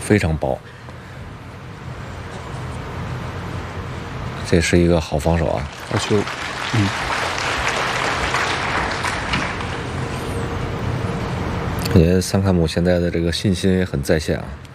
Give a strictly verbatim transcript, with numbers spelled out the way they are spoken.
非常薄。这是一个好防守啊！ 好球，嗯。 我觉得桑卡姆现在的这个信心也很在线啊。